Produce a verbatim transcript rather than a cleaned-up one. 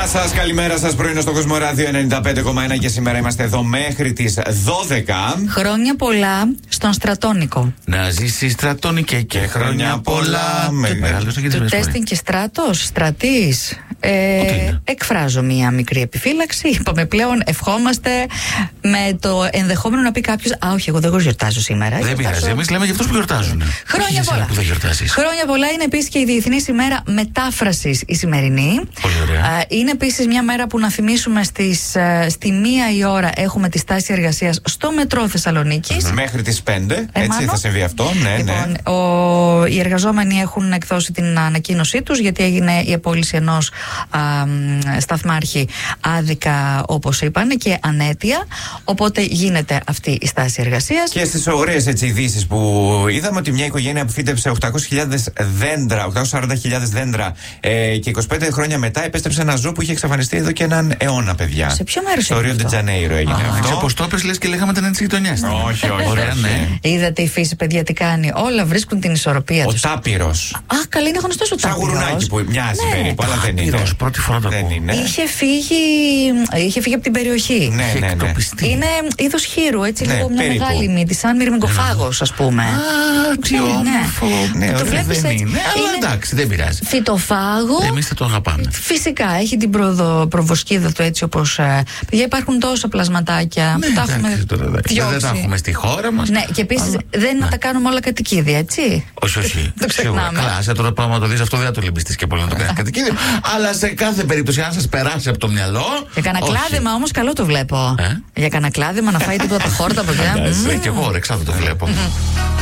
Γεια σας, καλημέρα σας. Πρωινό στο Κοσμοράδιο ενενήντα πέντε κόμμα ένα και σήμερα είμαστε εδώ μέχρι τις δώδεκα. Χρόνια πολλά στον Στρατόνικο. Να ζήσει Στρατόνικε και, και χρόνια πολλά. Του τέστην και στράτος, στρατής. Ε, εκφράζω μία μικρή επιφύλαξη. Είπαμε πλέον, ευχόμαστε με το ενδεχόμενο να πει κάποιος, α, όχι, εγώ δεν γιορτάζω σήμερα. Δεν πειράζει. Εμείς λέμε για αυτούς που γιορτάζουν. Χρόνια πολλά. Που δεν Χρόνια πολλά. Είναι επίσης και η Διεθνής ημέρα μετάφρασης η σημερινή. Πολύ ωραία. Είναι επίσης μια μέρα που να θυμίσουμε στις, στη μία η ώρα έχουμε τη στάση εργασίας στο μετρό Θεσσαλονίκης. Μέχρι τις πέντε. Ε, έτσι μάνο. θα συμβεί αυτό. Ναι, λοιπόν, ναι. Ο, οι εργαζόμενοι έχουν εκδώσει την ανακοίνωσή τους γιατί έγινε η απόλυση ενός α, σταθμάρχη άδικα, όπως είπαν, και ανέτεια. Οπότε γίνεται αυτή η στάση εργασίας. Και στις ωραίες έτσι ειδήσεις που είδαμε ότι μια οικογένεια που φύτεψε οκτακόσιες χιλιάδες δέντρα, οκτακόσιες σαράντα χιλιάδες δέντρα ε, και είκοσι πέντε χρόνια μετά επέστρεψε ένα ζώο που είχε εξαφανιστεί εδώ και έναν αιώνα, παιδιά. Σε ποιο μέρος στο Ρίο ντε Τζανέιρο έγινε Α, αυτό. Όπως το πες, λες και λέγαμε την έτσι γειτονιά. Όχι, όχι. Ωραία, ναι. Είδατε η φύση, παιδιά, τι κάνει. Όλα βρίσκουν την ισορροπία Ο τους. τάπυρος. Α, καλά, είναι γνωστός ο Σαν τάπυρος. γουρουνάκι που μοιάζει Ναι. περίπου, αλλά δεν είναι. Τάπυρος, πρώτη φορά το Δεν ακούω. είναι. Είχε φύγει, είχε φύγει από την περιοχή. Ναι, ναι, ναι. Εκτοπιστεί. Είναι είδος χείρου, έτσι, Ναι, λίγο μια περίπου. μεγάλη μύτη, σαν μυρμικοφάγος, ας πούμε. Α, τι Ναι, ναι. όμορφο. Ναι, Το ωραία, βλέπεις δεν έτσι. είναι. Αλλά Είναι εντάξει, δεν πειράζει. φυτοφάγο. Εμείς θα το αγαπάμε. Φυσικά, έχει την προδο, προβοσκίδα του έτσι όπως. Ε, παιδιά, υπάρχουν τόσα πλασματάκια που τα έχουμε εντάξει, τώρα, εντάξει. Δεν τα διώξει. έχουμε στη χώρα μας. Ναι, και επίσης Αλλά- δεν να τα κάνουμε όλα κατοικίδια, έτσι. Όχι, όχι. Το Σίγουρα. ξεχνάμε. Καλά, σε τώρα πράγμα το δεις αυτό δεν θα το λυμπιστείς και πολύ να το κάνεις κατοικίδιο. Αλλά σε κάθε περίπτωση, αν σας περάσει από το μυαλό. Για κανένα όχι. κλάδεμα όμως καλό το βλέπω. Ε? Για κανένα κλάδεμα να φάει τίποτα τα χόρτα από εκεί. Ναι, και εγώ ρεξά δεν το βλέπω.